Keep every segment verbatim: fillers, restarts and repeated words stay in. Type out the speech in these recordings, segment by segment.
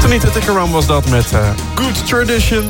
Anita Tikkeram was dat met uh, Good Tradition.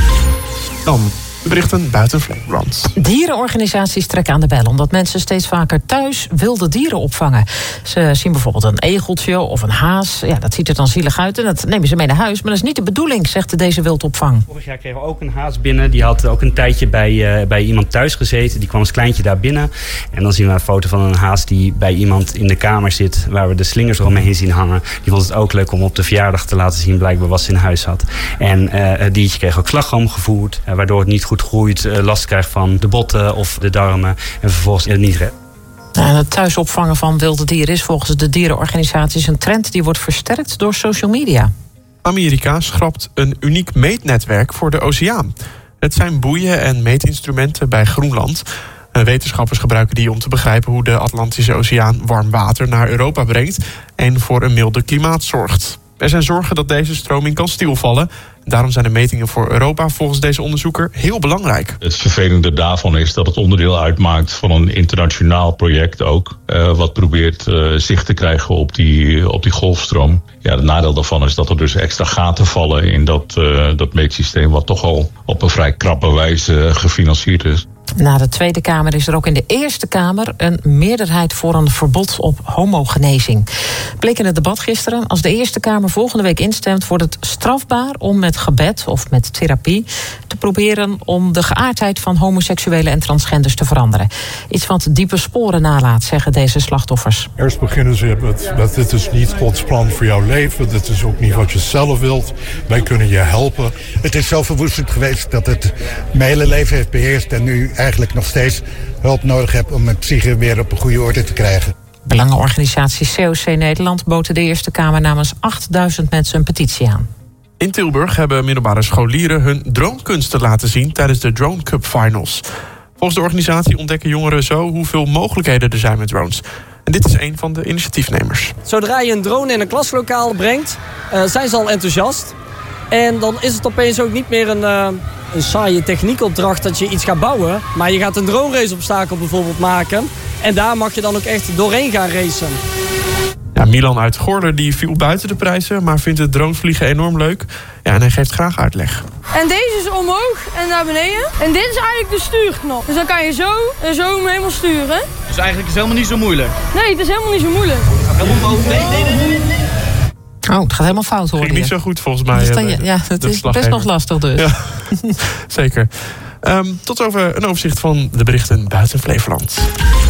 Dan de berichten buiten Flevoland. Dierenorganisaties trekken aan de bel omdat mensen steeds vaker thuis wilde dieren opvangen. Ze zien bijvoorbeeld een egeltje of een haas. Ja, dat ziet er dan zielig uit en dat nemen ze mee naar huis. Maar dat is niet de bedoeling, zegt deze wildopvang. Vorig jaar kregen we ook een haas binnen. Die had ook een tijdje bij, uh, bij iemand thuis gezeten. Die kwam als kleintje daar binnen. En dan zien we een foto van een haas die bij iemand in de kamer zit, waar we de slingers eromheen zien hangen. Die vond het ook leuk om op de verjaardag te laten zien, blijkbaar wat ze in huis had. En uh, het diertje kreeg ook slagroom gevoerd, uh, waardoor het niet goed groeit, uh, last krijgt van de botten of de darmen en vervolgens het niet redt. Nou, het thuisopvangen van wilde dieren is volgens de dierenorganisaties een trend die wordt versterkt door social media. Amerika schrapt een uniek meetnetwerk voor de oceaan. Het zijn boeien en meetinstrumenten bij Groenland. Wetenschappers gebruiken die om te begrijpen hoe de Atlantische Oceaan warm water naar Europa brengt en voor een milder klimaat zorgt. Er zijn zorgen dat deze stroming kan stilvallen. Daarom zijn de metingen voor Europa volgens deze onderzoeker heel belangrijk. Het vervelende daarvan is dat het onderdeel uitmaakt van een internationaal project ook. Uh, wat probeert uh, zicht te krijgen op die, op die golfstroom. Ja, het nadeel daarvan is dat er dus extra gaten vallen in dat, uh, dat meetsysteem, wat toch al op een vrij krappe wijze gefinancierd is. Na de Tweede Kamer is er ook in de Eerste Kamer een meerderheid voor een verbod op homogenezing. Bleek in het debat gisteren, als de Eerste Kamer volgende week instemt, wordt het strafbaar om met gebed of met therapie te proberen om de geaardheid van homoseksuelen en transgenders te veranderen. Iets wat diepe sporen nalaat, zeggen deze slachtoffers. Eerst beginnen ze met dat dit is niet Gods plan voor jouw leven, dit is ook niet wat je zelf wilt, wij kunnen je helpen. Het is zo verwoestend geweest dat het mijn hele leven heeft beheerst en nu eigenlijk nog steeds hulp nodig heb om mijn psyche weer op een goede orde te krijgen. Belangenorganisatie C O C Nederland bood de Eerste Kamer namens achtduizend mensen een petitie aan. In Tilburg hebben middelbare scholieren hun dronekunsten laten zien tijdens de Drone Cup Finals. Volgens de organisatie ontdekken jongeren zo hoeveel mogelijkheden er zijn met drones. En dit is een van de initiatiefnemers. Zodra je een drone in een klaslokaal brengt, uh, zijn ze al enthousiast. En dan is het opeens ook niet meer een, uh, een saaie techniekopdracht dat je iets gaat bouwen. Maar je gaat een drone race obstakel bijvoorbeeld maken. En daar mag je dan ook echt doorheen gaan racen. Ja, Milan uit Gorder die viel buiten de prijzen, maar vindt het dronevliegen enorm leuk. Ja, en hij geeft graag uitleg. En deze is omhoog en naar beneden. En dit is eigenlijk de stuurknop. Dus dan kan je zo en zo hem helemaal sturen. Dus eigenlijk is het helemaal niet zo moeilijk? Nee, het is helemaal niet zo moeilijk. Nee, nee, nee, nee, nee. Oh, het gaat helemaal fout hoor. Ging niet zo goed volgens mij. Dus je, ja, het is best nog lastig dus. Ja, zeker. Um, tot over een overzicht van de berichten buiten Flevoland.